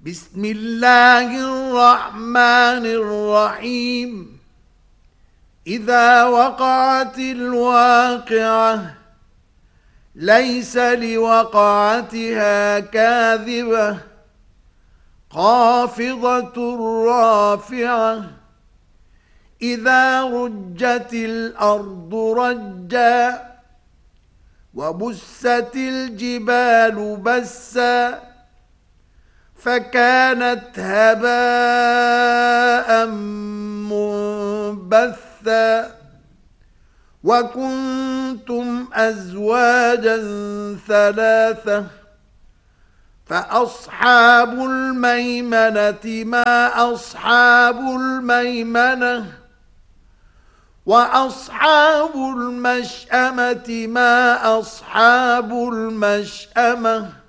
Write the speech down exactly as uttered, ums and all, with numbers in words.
بسم الله الرحمن الرحيم. إذا وقعت الواقعة ليس لوقعتها كاذبة خافضة رافعة إذا رجت الأرض رجا وبست الجبال بسا فكانت هباء منبثا وكنتم أزواجا ثلاثة فأصحاب الميمنة ما أصحاب الميمنة وأصحاب المشأمة ما أصحاب المشأمة